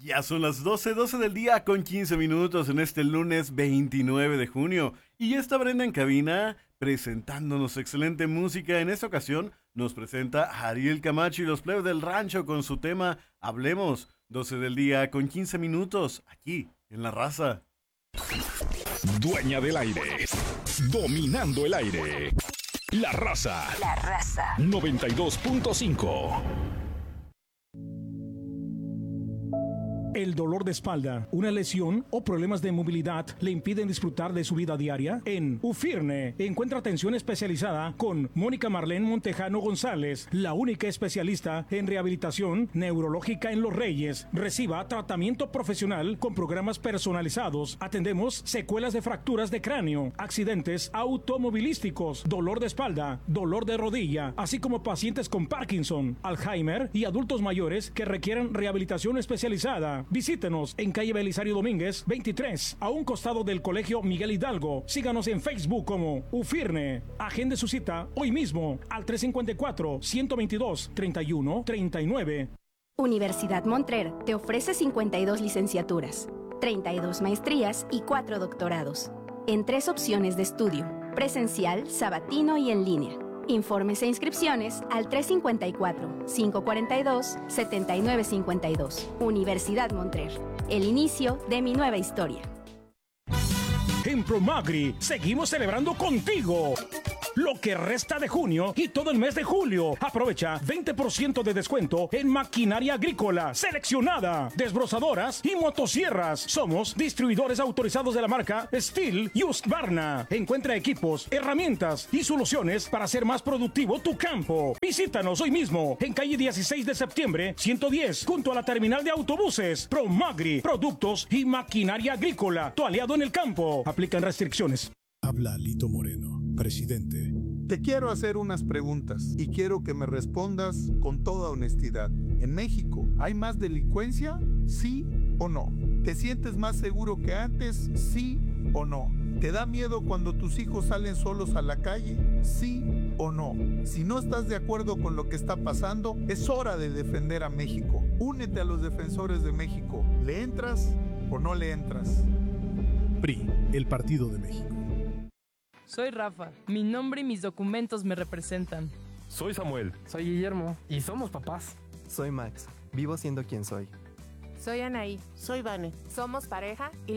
Ya son las 12 del día con 15 minutos en este lunes 29 de junio. Y ya está Brenda en cabina presentándonos excelente música. En esta ocasión nos presenta Ariel Camacho y los plebes del rancho con su tema Hablemos. 12 del día con 15 minutos aquí en La Raza. Dueña del aire. Dominando el aire. La Raza. La Raza. 92.5. El dolor de espalda, una lesión o problemas de movilidad le impiden disfrutar de su vida diaria. En UFIRNE encuentra atención especializada con Mónica Marlene Montejano González, la única especialista en rehabilitación neurológica en Los Reyes. Reciba tratamiento profesional con programas personalizados. Atendemos secuelas de fracturas de cráneo, accidentes automovilísticos, dolor de espalda, dolor de rodilla, así como pacientes con Parkinson, Alzheimer y adultos mayores que requieren rehabilitación especializada. Visítenos en calle Belisario Domínguez 23, a un costado del Colegio Miguel Hidalgo. Síganos en Facebook como UFIRNE. Agende su cita hoy mismo al 354-122-3139. Universidad Montrer te ofrece 52 licenciaturas, 32 maestrías y 4 doctorados, en 3 opciones de estudio, presencial, sabatino y en línea. Informes e inscripciones al 354-542-7952. Universidad Montrer. El inicio de mi nueva historia. En Promagri seguimos celebrando contigo lo que resta de junio y todo el mes de julio. Aprovecha 20% de descuento en maquinaria agrícola seleccionada, desbrozadoras y motosierras. Somos distribuidores autorizados de la marca Steel y Husqvarna. Encuentra equipos, herramientas y soluciones para hacer más productivo tu campo. Visítanos hoy mismo en calle 16 de septiembre 110, junto a la terminal de autobuses. Promagri, productos y maquinaria agrícola, tu aliado en el campo. Aplican restricciones. Habla Lito Moreno, presidente. Te quiero hacer unas preguntas y quiero que me respondas con toda honestidad. ¿En México hay más delincuencia? ¿Sí o no? ¿Te sientes más seguro que antes? ¿Sí o no? ¿Te da miedo cuando tus hijos salen solos a la calle? ¿Sí o no? Si no estás de acuerdo con lo que está pasando, es hora de defender a México. Únete a los defensores de México. ¿Le entras o no le entras? PRI, el Partido de México. Soy Rafa, mi nombre y mis documentos me representan. Soy Samuel. Soy Guillermo y somos papás. Soy Max, vivo siendo quien soy. Soy Anaí. Soy Vane. Somos pareja y